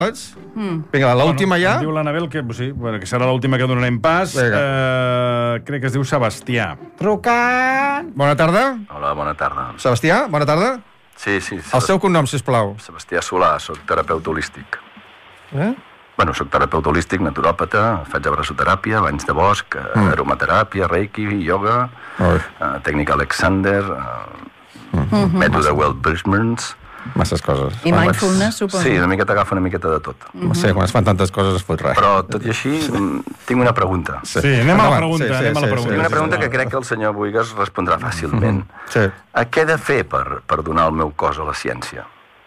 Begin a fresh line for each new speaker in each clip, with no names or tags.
Vinga, l'última ja.
Diu l'Anabel que serà l'última que donarem pas. Crec que es diu Sebastià.
Trucant. Bona tarda.
Hola, bona tarda.
Sebastià, bona tarda.
Sí.
El seu cognom, sisplau.
Sebastià Solà, soc terapeuta holístic. Bueno, soc terapeuta holístic, naturòpata, faig abraçoteràpia, banys de bosc, aromateràpia, reiki, ioga, tècnica Alexander, mètode Wellbridgemans.
Masses coses.
I mindfulness, suposo.
Sí, una miqueta agafa una miqueta de tot.
No sé, quan es fan tantes coses es fot res.
Però, tot i així, tinc una pregunta.
Sí, anem a la pregunta.
Tinc una pregunta que crec que el senyor Boigas respondrà fàcilment.
Sí.
Què he de fer per donar el meu cos a la ciència?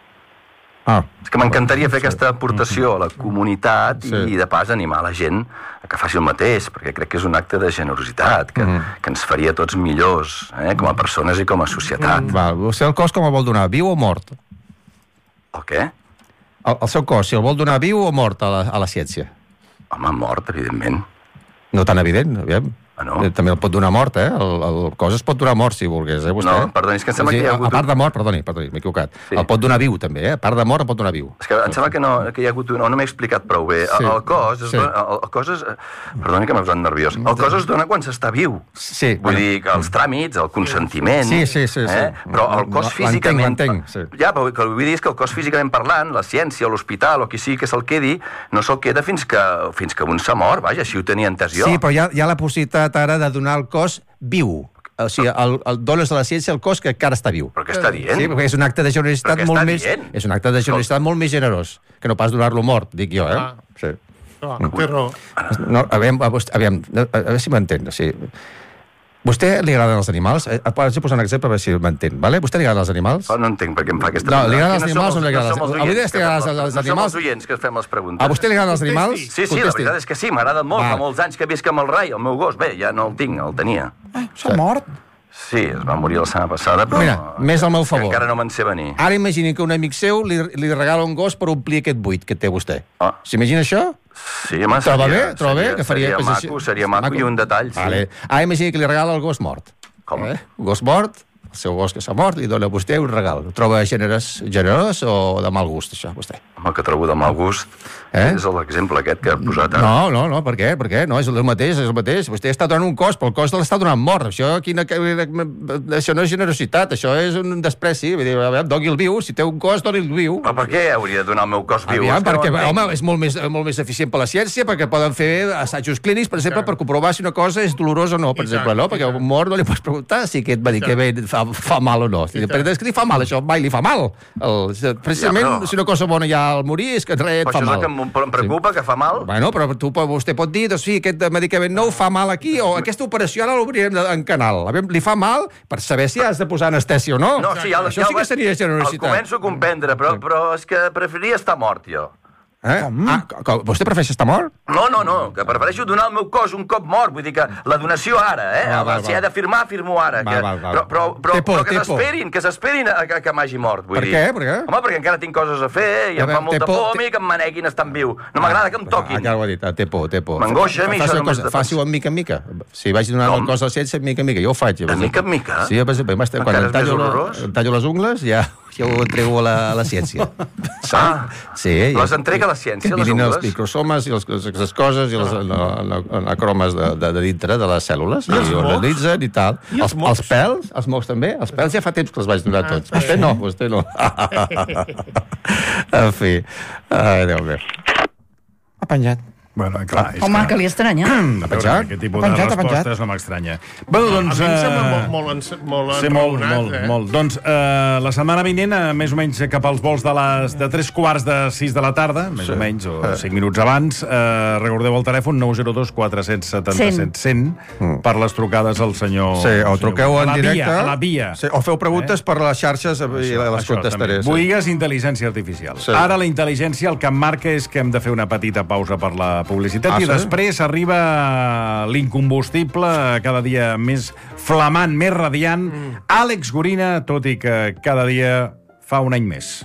És que m'encantaria fer aquesta aportació a la comunitat i, de pas, animar la gent a que faci el mateix, perquè crec que és un acte de generositat, que ens faria tots millors, com a persones i com a societat.
Vostè el cos com el vol donar, viu o mort?
El què?
El seu cos, si el vol donar viu o mort a la ciència?
Home, mort, evidentment.
No tan evident, aviam.
No.
També el pot donar mort, el cos es pot donar mort, si volgués, vostè.
No, perdoni, és que em sembla que hi ha hagut...
A part de mort, perdoni, m'he equivocat. El pot donar viu, també, a part de mort el pot donar viu.
És que em sembla que hi ha hagut... No m'he explicat prou bé. El cos és... Perdoni que m'he posat nerviós. El cos es dona quan s'està viu.
Sí.
Vull dir que els tràmits, el consentiment...
Sí.
Però el cos físicament...
L'entenc.
Ja, però el que vull dir és que el cos físicament parlant, la ciència, l'hospital o qui sigui que se'l quedi, no se'l queda fins que un s'ha mort. Vaja, així ho tenia entès jo.
Sí, però hi ha la possibilitat ara de donar el cos viu. O sigui, dones a la ciència el cos que encara està viu.
Però què està dient?
Sí, perquè és un acte de generositat molt més... És un acte de generositat molt més generós que no pas donar-lo mort, dic jo, Sí.
Té raó.
No, aviam, a veure si m'entén. O sigui, vostè li agraden els animals? Vaig posar un exemple per veure si m'entén, vale? Vostè li agraden els animals?
No entenc per què em fa aquesta
pregunta. No, li agraden els animals o no li agraden els animals?
No som els oients que fem les preguntes.
A vostè li agraden els animals?
Sí, la veritat és que sí, m'agrada molt. Fa molts anys que visc amb el Rai, el meu gos. Bé, ja no el tinc, el tenia.
S'ha mort?
Sí, es va morir la setmana passada, però...
Mira, més al meu favor.
Encara no me'n sé venir.
Ara imagini que un amic seu li regala un gos per omplir aquest buit que té vostè. S'imagina això?
Sí, home,
troba bé?
Seria maco i un detall, sí.
Ara imagini que li regala el gos mort.
Com?
Gos mort, el seu gos que s'ha mort, li dona a vostè un regal. Ho troba generós o de mal gust, això, vostè?
Home, que trobo de mal gust. És l'exemple aquest que ha posat ara.
No, per què? No, és el mateix. Vostè està donant un cos, però el cos l'està donant mort. Això no és generositat, això és un despreci. Vull dir, doni el viu, si té un cos, doni el viu.
Però per què hauria de donar el meu cos viu?
Perquè, home, és molt més eficient per la ciència, perquè poden fer assajos clínics, per exemple, per comprovar si una cosa és dolorosa o no, per exemple, no? Perquè un mort no li pots preguntar si aquest medicament fa mal o no. Perquè és que li fa mal, això mai li fa mal. Precisament, si una cosa bona ja al morir, és que res et fa mal.
Però em preocupa que fa mal.
Bueno, però vostè pot dir, doncs sí, aquest medicament nou fa mal aquí, o aquesta operació ara l'obrirem en canal. Li fa mal per saber si has de posar anestèsia o no.
No, sí,
això sí que seria generositat.
El començo a comprendre, però és que preferiria estar mort, jo.
Vostè prefereix estar mort?
No, que prefereixo donar el meu cos un cop mort, vull dir que la donació ara, si ha de firmar, firmo ara. Però que s'esperin que m'hagi mort, vull dir.
Per què?
Home, perquè encara tinc coses a fer i em fa molta por a mi que em maneguin estant viu. No m'agrada que em toquin.
Ja ho ha dit, té por.
M'angoixa a mi això només de pensar.
Faci-ho en mica en mica. Si vaig donant el cos a la ciència, en mica en mica. Jo ho faig.
De mica en mica?
Sí, per exemple, quan em tallo les ungles, ja ho entrego a la ciència. Sí.
Les entrega a la ciència, les
ungles?
ungles?
Els microsomes i les coses i les anacromes de dintre de les cèl·lules. I ho analitzen i tal. Els pèls, els meus també. Els pèls ja fa temps que els vaig donar tots. Vostè no. En fi. Ai, Déu meu. Ha penjat.
Bueno, clar,
home, que li estranya.
Aquest tipus de respostes no m'estranya. Bueno, doncs...
A mi em sembla molt
molt. Doncs la setmana vinent, més o menys cap als vols de 3:15 de la tarda, més o menys, o 5 minuts abans, recordeu el telèfon 902 477 100 per les trucades al senyor...
Sí, o truqueu en directe.
A la via.
O feu preguntes per les xarxes i les contestaré.
Boigas, intel·ligència artificial. Ara la intel·ligència el que em marca és que hem de fer una petita pausa per la publicitat i després arriba l'incombustible, cada dia més flamant, més radiant, Àlex Gorina, tot i que cada dia fa un any més.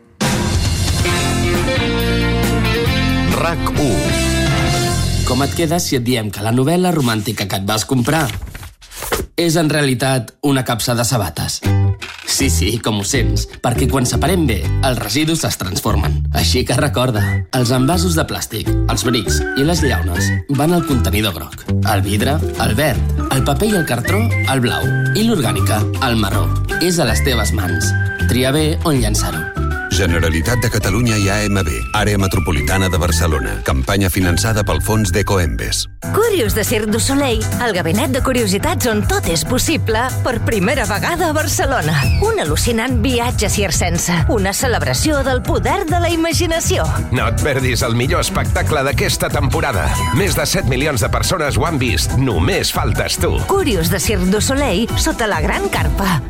RAC1. Com et quedes si et diem que la novel·la romàntica que et vas comprar és en realitat una capsa de sabates? Si Sí, com ho sents, perquè quan separem bé, els residus es transformen. Així que recorda, els envasos de plàstic, els brics i les llaunes van al contenidor groc. El vidre, el verd, el paper i el cartró, el blau. I l'orgànica, el marró. És a les teves mans. Tria bé on llançar-ho.
Generalitat de Catalunya i AMB, Àrea Metropolitana de Barcelona. Campanya finançada pel fons d'Ecoembes.
Curios de Cirque du Soleil, el gabinet de curiositats on tot és possible per primera vegada a Barcelona. Un al·lucinant viatge circense, una celebració del poder de la imaginació.
No et perdis el millor espectacle d'aquesta temporada. Més de 7 milions de persones ho han vist. Només faltes tu.
Curios de Cirque du Soleil sota la gran carpa.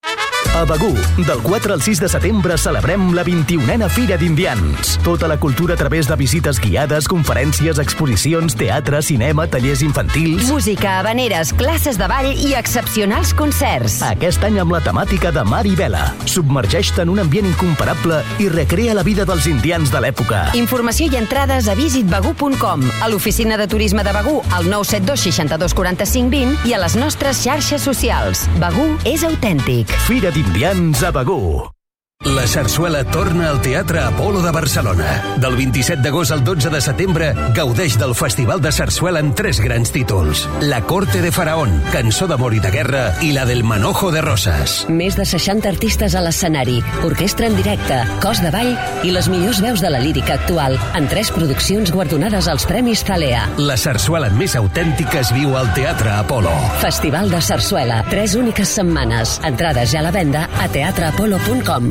A Begur, del 4 al 6 de setembre celebrem la 21a Fira d'Indians. Tota la cultura a través de visites guiades, conferències, exposicions, teatre, cinema, tallers infantils...
Música, habaneres, classes de ball i excepcionals concerts.
Aquest any amb la temàtica de mar i vela. Submergeix-te en un ambient incomparable i recrea la vida dels indians de l'època.
Informació i entrades a visitbegur.com, a l'oficina de turisme de Begur, al 972 62 45 20 i a les nostres xarxes socials. Begur és autèntic.
Fira d'Indians a Begur.
La sarsuela torna al Teatre Apolo de Barcelona. Del 27 d'agost al 12 de setembre, gaudeix del Festival de Sarsuela amb 3 grans títols. La Corte de Faraón, Cançó d'amor i de guerra, i la del Manojo de Rosas.
Més de 60 artistes a l'escenari, orquestra en directe, cos de ball i les millors veus de la lírica actual, en 3 produccions guardonades als Premis Thalea.
La sarsuela més autèntica es viu al Teatre Apolo.
Festival de Sarsuela, 3 úniques setmanes. Entrades ja a la venda a teatreapolo.com.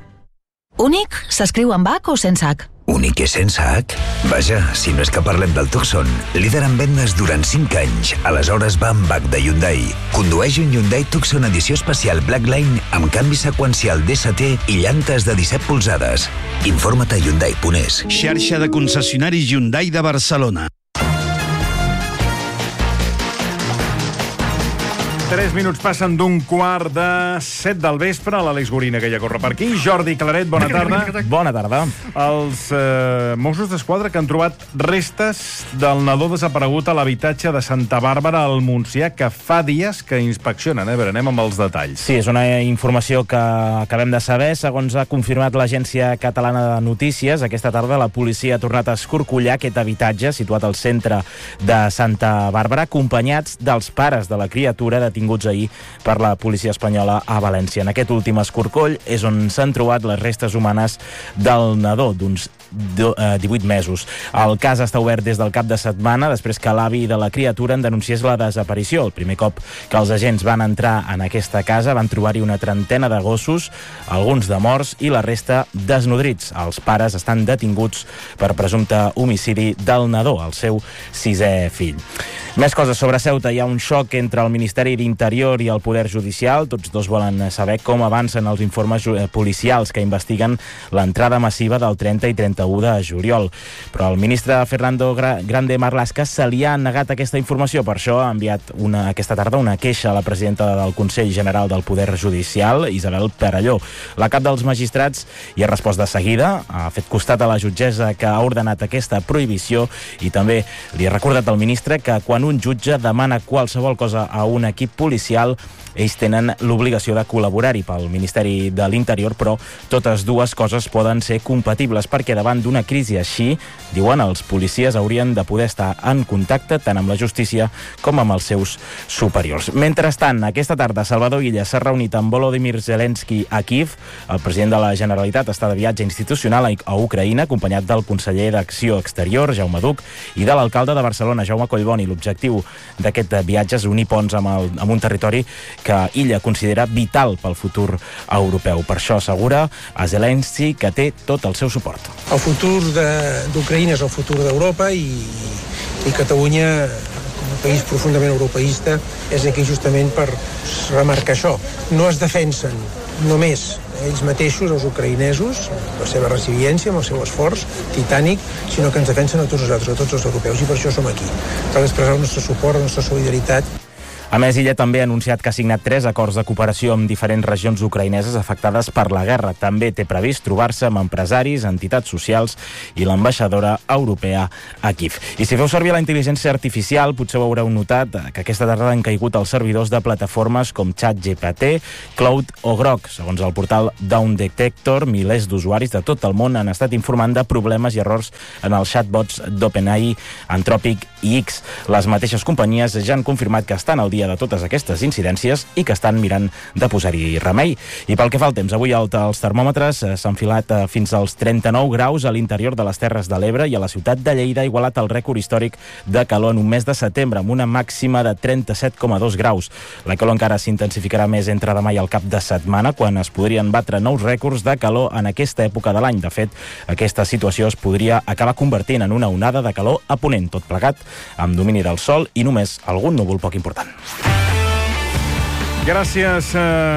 Únic s'escriu amb H o sense H?
Únic i sense H? Vaja, si no és que parlem del Tucson, líder en vendes durant 5 anys. Aleshores va amb H de Hyundai. Condueix un Hyundai Tucson edició especial Blackline amb canvi seqüencial DST i llantes de 17 polzades. Informa't a Hyundai.es.
Xarxa de concessionaris Hyundai de Barcelona.
3 minuts passen d'un 6:15 del vespre. L'Àlex Gorina, que ja corre per aquí. Jordi Claret, bona tarda.
Bona tarda.
Els Mossos d'Esquadra que han trobat restes del nadó desaparegut a l'habitatge de Santa Bàrbara al Montsià, que fa dies que inspeccionen. A veure, anem amb els detalls.
Sí, és una informació que acabem de saber. Segons ha confirmat l'Agència Catalana de Notícies, aquesta tarda la policia ha tornat a escorcollar aquest habitatge situat al centre de Santa Bàrbara, acompanyats dels pares de la criatura detinguts ahir per la policia espanyola a València. En aquest últim escorcoll és on s'han trobat les restes humanes del nadó, d'uns 18 mesos. El cas està obert des del cap de setmana, després que l'avi de la criatura en denunciés la desaparició. El primer cop que els agents van entrar en aquesta casa van trobar-hi una trentena de gossos, alguns de morts i la resta desnodrits. Els pares estan detinguts per presumpte homicidi del nadó, el seu 6è fill. Més coses sobre Ceuta. Hi ha un xoc entre el Ministeri d'Interior i el Poder Judicial. Tots dos volen saber com avancen els informes policials que investiguen l'entrada massiva del 30 i 31 de juliol. Però el ministre Fernando Grande Marlaska se li ha negat aquesta informació. Per això ha enviat aquesta tarda una queixa a la presidenta del Consell General del Poder Judicial, Isabel Perelló. La cap dels magistrats hi ha respost de seguida, ha fet costat a la jutgessa que ha ordenat aquesta prohibició i també li ha recordat al ministre que quan un jutge demana qualsevol cosa a un equip policial, ells tenen l'obligació de col·laborar-hi pel Ministeri de l'Interior, però totes dues coses poden ser compatibles, perquè davant d'una crisi així, diuen, els policies haurien de poder estar en contacte tant amb la justícia com amb els seus superiors. Mentrestant, aquesta tarda, Salvador Illa s'ha reunit amb Volodymyr Zelensky a Kiev. El president de la Generalitat està de viatge institucional a Ucraïna, acompanyat del conseller d'Acció Exterior, Jaume Duch, i de l'alcalde de Barcelona, Jaume Collboni. L'objectiu d'aquest viatge és unir ponts amb un territori que Illa considera vital pel futur europeu. Per això assegura a Zelensky que té tot el seu suport.
El futur d'Ucraïna és el futur d'Europa i Catalunya, com a país profundament europeista, és aquí justament per remarcar això. No es defensen només ells mateixos, els ucraïnesos, la seva resiliència, amb el seu esforç titànic, sinó que ens defensen a tots nosaltres, a tots els europeus, i per això som aquí. Cal expressar el nostre suport, la nostra solidaritat.
A més, ella també ha anunciat que ha signat 3 acords de cooperació amb diferents regions ucraïneses afectades per la guerra. També té previst trobar-se amb empresaris, entitats socials i l'ambaixadora europea a Kiev. I si feu servir la intel·ligència artificial, potser ho haureu notat que aquesta tarda han caigut els servidors de plataformes com ChatGPT, Cloud o Grok. Segons el portal Down Detector, milers d'usuaris de tot el món han estat informant de problemes i errors en els chatbots d'OpenAI, Anthropic i X. Les mateixes companyies ja han confirmat que estan al dia de totes aquestes incidències i que estan mirant de posar-hi remei. I pel que fa al temps, avui els termòmetres s'han filat fins als 39 graus a l'interior de les Terres de l'Ebre i a la ciutat de Lleida ha igualat el rècord històric de calor en un mes de setembre, amb una màxima de 37,2 graus. La calor encara s'intensificarà més entre demà i el cap de setmana, quan es podrien batre nous rècords de calor en aquesta època de l'any. De fet, aquesta situació es podria acabar convertint en una onada de calor a ponent, tot plegat amb domini del sol i només algun núvol poc important.
Gràcies.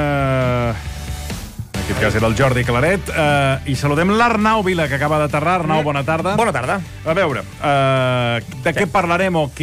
En aquest cas era el Jordi Claret. I saludem l'Arnau Vila, que acaba d'aterrar. Arnau, bona tarda.
Bona tarda.
A veure, de què parlarem o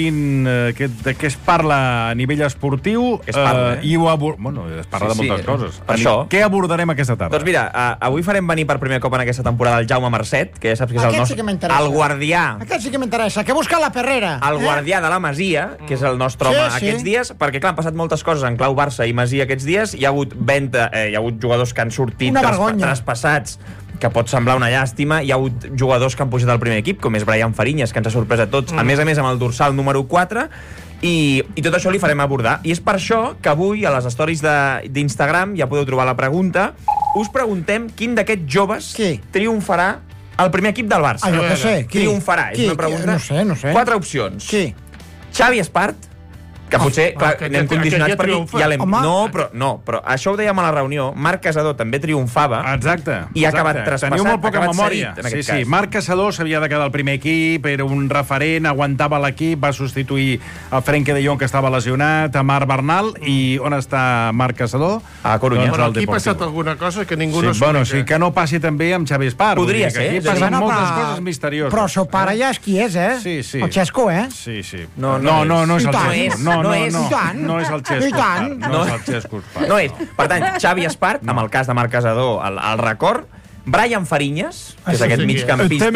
de què es parla a nivell esportiu?
Es parla,
Bueno, es parla de moltes coses.
Per això.
Què abordarem aquesta tarda?
Doncs mira, avui farem venir per primer cop en aquesta temporada el Jaume Marcet, que ja saps que és el nostre... El guardià.
Aquest sí que m'interessa, que busca la Perrera.
El guardià de la Masia, que és el nostre home aquests dies, perquè clar, han passat moltes coses en clau Barça i Masia aquests dies. Hi ha hagut venda, hi ha hagut jugadors que han sortit traspassats, que pot semblar una llàstima. Hi ha hagut jugadors que han pujat al primer equip, com és Brian Fariñas, que ens ha sorprès a tots, a més amb el dorsal número 4, i tot això li farem abordar. I és per això que avui, a les stories d'Instagram, ja podeu trobar la pregunta, us preguntem quin d'aquests joves triomfarà al primer equip del Barça.
Jo què sé.
Triomfarà, és una pregunta.
No sé.
4 opcions. Xavi Espart, que potser, clar, anem condicionats perquè ja l'hem... No, però això ho dèiem a la reunió. Marc Casador també triomfava.
Exacte.
I ha acabat traspassat.
Teniu molt poca memòria. Sí. Marc Casador s'havia de quedar al primer equip, era un referent, aguantava l'equip, va substituir a Frenkie de Jong, que estava lesionat, a Marc Bernal, i on està Marc Casador?
A Coruña.
Bueno, aquí ha passat alguna cosa que ningú no
s'ho explica. Que no passi també amb Xavi Espart.
Podria ser.
Aquí passen moltes coses misterioses.
Però el seu pare ja és qui és,
Sí.
El Xesco,
Sí. No és el Xesco. No és el Xesco. No és el Xesco.
No és. Per tant, Xavi Espart, amb el cas de Marc Casador, el record. Brian Fariñas, que és aquest migcampista...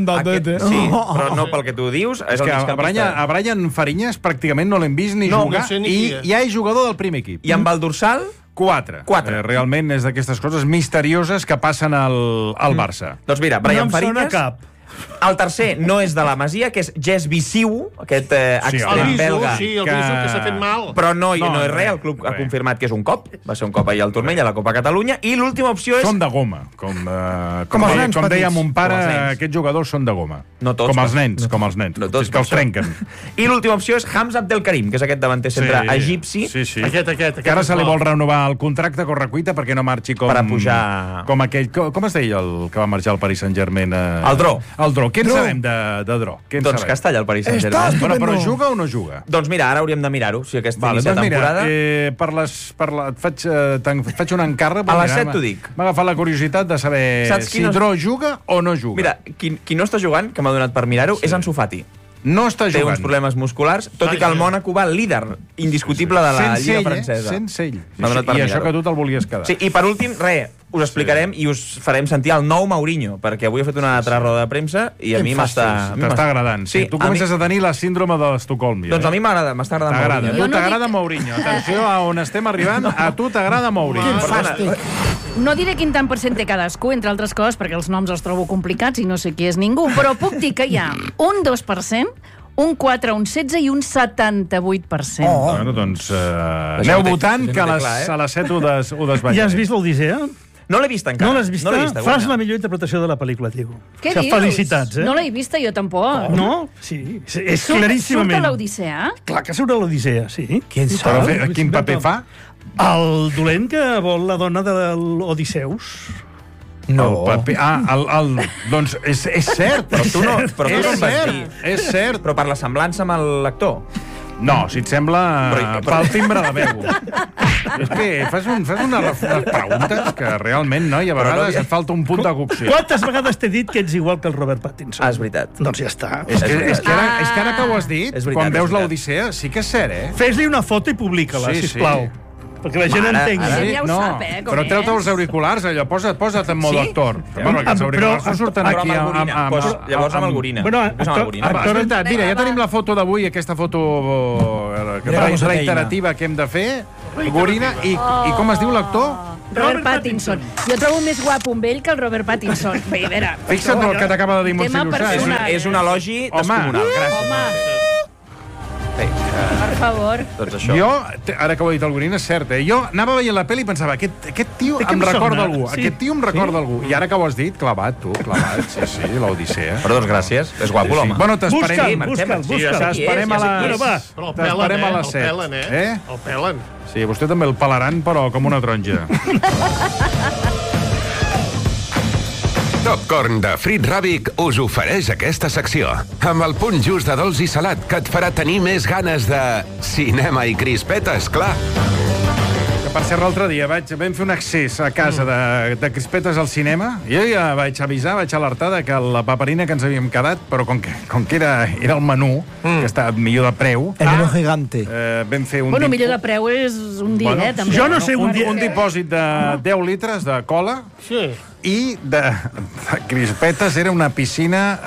Sí, però no pel que tu dius.
És que a Brian Fariñas pràcticament no l'hem vist ni jugar, i ja és jugador del primer equip.
I amb el dorsal...
4. Realment és d'aquestes coses misterioses que passen al Barça.
Doncs mira, Brian Fariñas... No em sona cap. El tercer no és de la Masia, que és Jess Visiu, aquest extrem belga.
Sí, el Visiu, que s'ha fet mal.
Però no és res, el club ha confirmat que és un cop. Va ser un cop ahir al Turmell, a la Copa Catalunya. I l'última opció és...
Són de goma. Com deia mon pare, aquests jugadors són de goma.
No tots.
Com els nens, que els trenquen.
I l'última opció és Hamza Abdelkarim, que és aquest davanter centre egipci.
Aquest.
Que ara se li vol renovar el contracte a correcuita perquè no marxi com...
Per a pujar...
Com aquell... Com es deia el que va marxar al Paris Saint-Germain?
El Dro.
Què en sabem de Dro?
Doncs que està allà al Paris Saint-Germain.
Però juga o no juga?
Doncs mira, ara hauríem de mirar-ho, si aquesta inicia temporada...
Et faig un encàrrec...
A les 7 t'ho dic.
M'ha agafat la curiositat de saber si Dro juga o no juga.
Mira, qui no està jugant, que m'ha donat per mirar-ho, és Ansu Fati.
No està jugant.
Té uns problemes musculars, tot i que el Mònaco va líder indiscutible de la Lliga francesa.
Sense ell. I això que tu te'l volies quedar.
Sí, i per últim, us explicarem i us farem sentir el nou Mourinho, perquè avui he fet una altra roda de premsa i a mi m'està...
T'està agradant. Tu comences a tenir la síndrome d'Estocolm.
Doncs a mi m'està agradant Mourinho.
A tu t'agrada Mourinho. Atenció a on estem arribant, a tu t'agrada Mourinho.
No diré quin tant % té cadascú, entre altres coses, perquè els noms els trobo complicats i no sé qui és ningú, però puc dir que hi ha un 2%, un 4, un 16 i un 78%.
Bueno, doncs aneu votant, que a les 7 ho desvetllaré.
Ja has vist l'Odissea?
No
l'he vista encara.
No l'has vista? Fas la millor interpretació de la pel·lícula, tio.
Què dius?
Felicitats,
No l'he vista jo tampoc.
No? Sí, és claríssimament.
Surt a l'Odissea?
Clar que surt a l'Odissea, sí.
Quin paper fa?
El dolent que vol la dona de l'Odiseus.
No. Doncs és cert.
Però tu no em vas dir.
És cert.
Però per la semblança amb l'actor.
No, si et sembla, fa el timbre de veu. És que fas unes preguntes que realment, no? I a vegades et falta un punt de cocció.
Quantes vegades t'he dit que ets igual que el Robert Pattinson?
És veritat.
Doncs ja està.
És que ara que ho has dit, quan veus l'Odissea, sí que és cert,
Fes-li una foto i publica-la, sisplau. Perquè la gent entengui.
La gent ja ho sap, com
però treu-te els auriculars, allò, posa't en modo actor. Perquè els auriculars no surten aquí
llavors amb el gorina.
És veritat, mira, ja tenim la foto d'avui, aquesta foto reiterativa que hem de fer. Gorina, i com es diu l'actor?
Robert Pattinson. Jo trobo més guapo amb ell que el Robert Pattinson. Bé, a veure...
Fixa't el que t'acaba de dir Montse Llussà.
És un elogi descomunal. Gràcies.
Per favor.
Doncs això.
Jo, ara que ho ha dit el Gorina, és cert, jo anava veient la pel·li i pensava, aquest tio em recorda algú, aquest tio em recorda algú. I ara que ho has dit, clavat, sí, l'Odissea.
Perdó, gràcies. És guapo, l'home.
Bueno, t'esperem
a les 7. El pelen.
Sí, vostè també el pelaran, però com una taronja.
Popcorn de Frit Ràbic us ofereix aquesta secció, amb el punt just de dolç i salat que et farà tenir més ganes de cinema i crispetes, clar.
Que per cert, l'altre dia vam fer un accés a casa de crispetes al cinema. Jo ja vaig avisar, vaig alertar que la paperina que ens havíem quedat, però com que era el menú, que està millor de preu...
El menú gigante.
Vam fer un...
Bueno, millor de preu és un dia, també.
Jo no sé,
un dipòsit de 10 litres de cola... Sí. I de crispetes era una piscina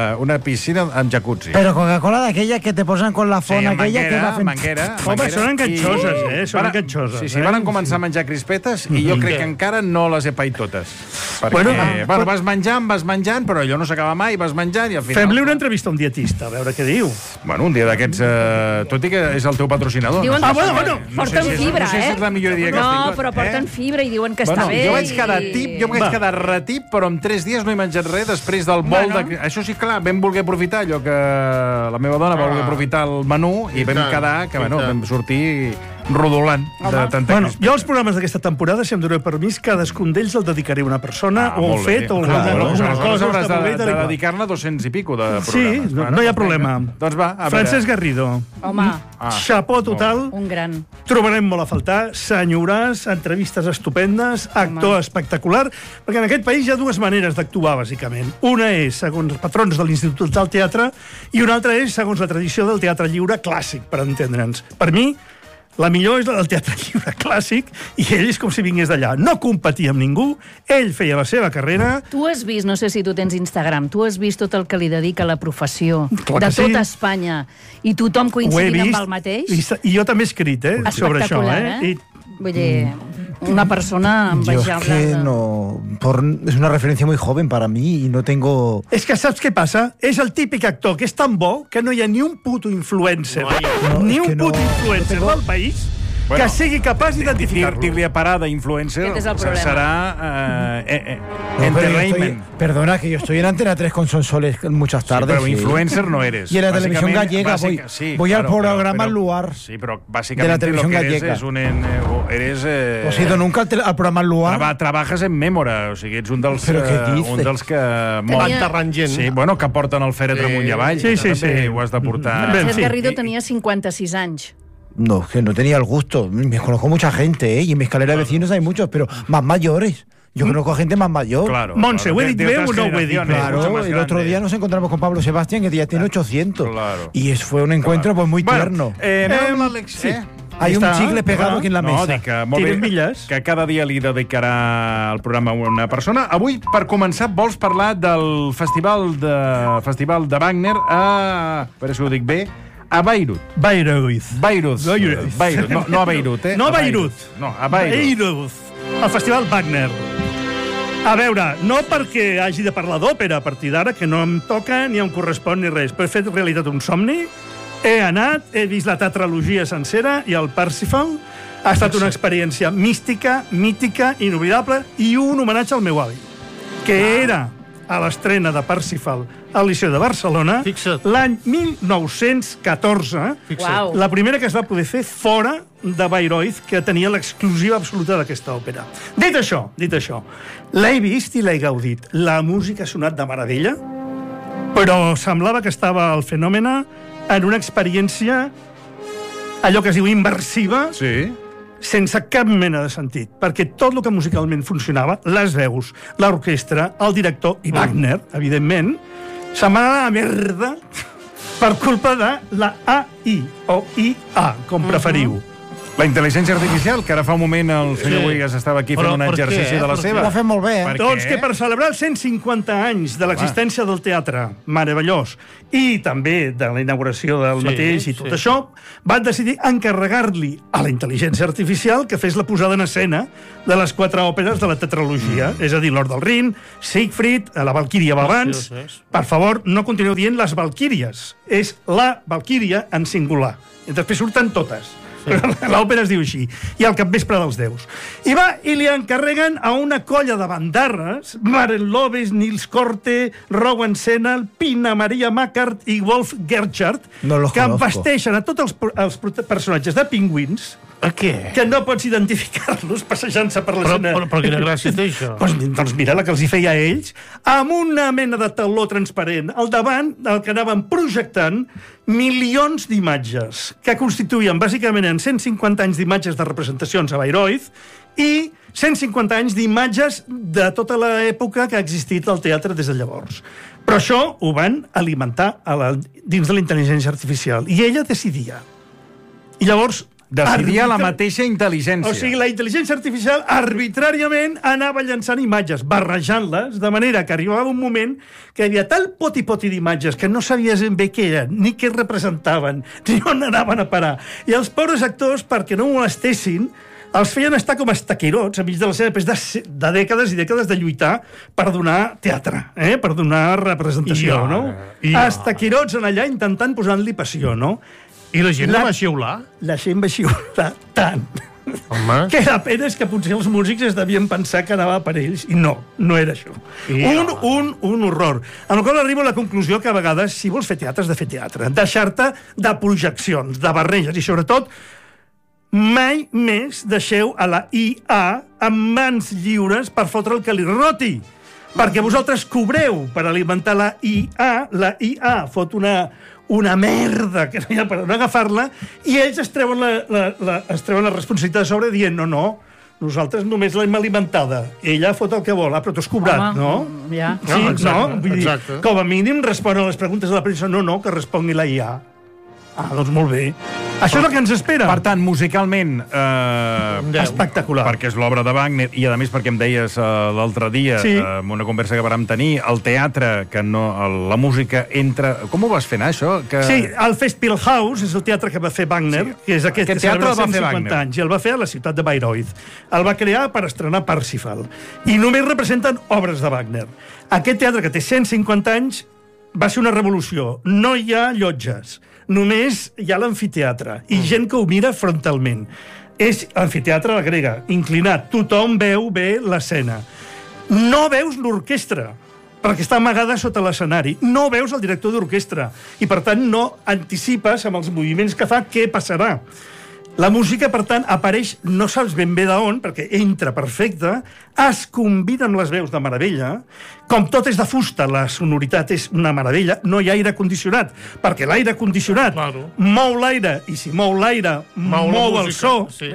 amb jacuzzi.
Però Coca-Cola d'aquella que te posen con la fona aquella que va fent...
manguera.
Home, són enganxoses, són enganxoses.
Sí, van començar a menjar crispetes i jo crec que encara no les he paït totes. Perquè, vas menjant, però allò no s'acaba mai, vas menjant i al final...
Fem-li una entrevista a un dietista, a veure què diu.
Bueno, un dia d'aquests... Tot i que és el teu patrocinador.
Diuen que porten fibra,
No sé si és la millor idea que has tingut.
No, però porten fibra i diuen que està bé.
Jo vaig quedar retip, però en 3 dies no he menjat res després del bol de... Això sí, clar, vam voler aprofitar allò que la meva dona va voler aprofitar el menú i vam quedar que, vam sortir rodolant de tanta crispa.
Jo els programes d'aquesta temporada, si em doneu permís, cadascun d'ells el dedicaré a una persona, o un fet, o alguna cosa.
Hauràs de dedicar-ne 200 i pico de programes.
Sí, no hi ha problema.
Doncs va, a veure.
Francesc Garrido.
Home.
Xapó total.
Un gran.
Trobarem molt a faltar. Senyoràs, entrevistes estupendes, actor espectacular, perquè en aquest país hi ha 2 maneres d'actuar, bàsicament. Una és segons els patrons de l'Institut del Teatre i una altra és segons la tradició del teatre lliure clàssic, per entendre'ns. Per mi, la millor és la del teatre lliure clàssic i ell és com si vingués d'allà. No competia amb ningú, ell feia la seva carrera...
Tu has vist, no sé si tu tens Instagram, tu has vist tot el que li dedica la professió de tota Espanya i tothom coincidint amb el mateix?
I jo també he escrit, sobre això.
Vull dir, una persona envejable.
Yo es que no... es una referencia muy joven para mí y no tengo...
És que saps què passa? És el típic actor que és tan bo que no hi ha ni un puto influencer, ni un puto influencer del país que sigui capaç d'identificar-lo.
Dir-li a parada influencer serà entertainment.
Perdona, que yo estoy en Antena 3 con Sonsoles muchas tardes.
Sí, pero influencer no eres.
Y en la televisión gallega voy al programa al lugar.
Sí, pero básicamente lo que eres es un... Eres...
No has ido nunca al programa al lugar.
Trabajas en Mémora, o sigui, ets un dels que...
Enterrant gent.
Sí, bueno, que porten el fèretre amunt i avall.
Sí.
Ho has de portar...
Francesc Garrido tenia 56 anys.
No, que no tenía el gusto. Me conozco mucha gente, y en mi escalera de vecinos hay muchos, pero más mayores. Yo conozco a gente más mayor.
Claro. Monse, ¿ho he dit bé o no ho he dit bé?
Claro, el otro día nos encontramos con Pablo Sebastián, que ya tiene 800. Claro. Y fue un encuentro pues muy tierno. Hay un chicle pegado aquí en la mesa.
No, dic que, molt bé, que cada dia li dedicarà el programa a una persona. Avui, per començar, vols parlar del festival de Wagner a... Per això ho dic bé, a Bayreuth.
Bayreuth.
No a Beirut,
No a Beirut.
No, a Bayreuth.
El Festival Wagner. A veure, no perquè hagi de parlar d'òpera a partir d'ara, que no em toca ni em correspon ni res, però he fet realitat un somni, he anat, he vist la tetralogia sencera i el Parsifal ha estat una experiència mística, mítica, inoblidable i un homenatge al meu avi, que era a l'estrena de Parsifal al Liceu de Barcelona l'any 1914, la primera que es va poder fer fora de Bayreuth, que tenia l'exclusiva absoluta d'aquesta òpera. Dit això, l'he vist i l'he gaudit. La música ha sonat de meravella, però semblava que estava el fenomen en una experiència allò que es diu immersiva, sense cap mena de sentit, perquè tot el que musicalment funcionava, les veus, l'orquestra, el director i Wagner, evidentment, se'n va anar a la merda per culpa de la AI, o IA, com preferiu.
La intel·ligència artificial, que ara fa un moment el senyor Boigas estava aquí fent un exercici de la seva.
Ho ha fet molt bé,
Doncs que per celebrar els 150 anys de l'existència del teatre meravellós i també de la inauguració del mateix i tot això, van decidir encarregar-li a la intel·ligència artificial que fes la posada en escena de les 4 òperes de la tetralogia, és a dir, Lord del Rin, Siegfried, la Valquíria va abans. Per favor, no continueu dient les Valquíries. És la Valquíria en singular. I després surten totes. L'òpera es diu així, i al capvespre dels déus. I li encarreguen a una colla de bandarres, Maren Loves, Nils Korte, Rowan Sennel, Pina Maria Mackart i Wolf Gerhardt, que embasteixen a tots els personatges de pingüins, que no pots identificar-los passejant-se per l'escena.
Però quina gràcia té això?
Doncs mira la que els hi feia a ells, amb una mena de taló transparent al davant del que anaven projectant milions d'imatges, que constituïen bàsicament en 150 anys d'imatges de representacions a Bayreuth i 150 anys d'imatges de tota l'època que ha existit al teatre des de llavors. Però això ho van alimentar dins de la intel·ligència artificial. I ella decidia. I llavors
decidia la mateixa intel·ligència.
O sigui, la intel·ligència artificial arbitràriament anava llançant imatges, barrejant-les, de manera que arribava un moment que hi havia tal poti-poti d'imatges que no sabies ben bé què eren, ni què representaven, ni on anaven a parar. I els pobres actors, perquè no molestessin, els feien estar com estaquirots enmig de l'escena després de dècades i dècades de lluitar per donar teatre, per donar representació, no? Estaquirots en allà intentant posar-li passió, no?
I la gent va xiular? La
gent va xiular tant. Home. Que la pena és que potser els músics es devien pensar que anava per ells, i no era això. Un horror. En el qual arribo a la conclusió que a vegades, si vols fer teatre, has de fer teatre. Deixar-te de projeccions, de barreges, i sobretot, mai més deixeu a la IA amb mans lliures per fotre el que li roti. Perquè vosaltres cobreu per alimentar la IA fot una merda que no hi ha per on agafar-la, i ells es treuen la responsabilitat de sobre dient no, nosaltres només l'hem alimentada. Ella fot el que vol, però tu has cobrat, no?
Ja.
Sí, no? Vull dir, com a mínim respon a les preguntes de la premsa, no, que respongui la IA. Doncs molt bé. Això és el que ens espera.
Per tant, musicalment...
espectacular.
Perquè és l'obra de Wagner, i a més perquè em deies l'altre dia, en una conversa que vàrem tenir, el teatre, que no, la música entra... Com ho vas fer anar, això?
Sí, el Festspielhaus és el teatre que va fer Wagner, que és aquest que celebra 150 anys, i el va fer a la ciutat de Bayreuth. El va crear per estrenar Parsifal. I només representen obres de Wagner. Aquest teatre, que té 150 anys, va ser una revolució. No hi ha llotges. Només hi ha l'amfiteatre i gent que ho mira frontalment. És l'amfiteatre a la grega, inclinat. Tothom veu bé l'escena. No veus l'orquestra, perquè està amagada sota l'escenari. No veus el director d'orquestra i, per tant, no anticipes amb els moviments que fa què passarà. La música, per tant, apareix, no saps ben bé d'on, perquè entra perfecte, es combina amb les veus de meravella, com tot és de fusta, la sonoritat és una meravella, no hi ha aire condicionat, perquè l'aire condicionat mou l'aire, i si mou l'aire, mou el so,
i